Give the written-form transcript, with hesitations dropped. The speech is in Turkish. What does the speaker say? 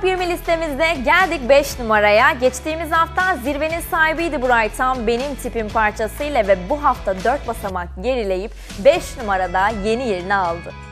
Top 20 listemizde geldik 5 numaraya. Geçtiğimiz hafta zirvenin sahibiydi Buray Tam Benim Tipim parçasıyla ve bu hafta 4 basamak gerileyip 5 numarada yeni yerini aldı.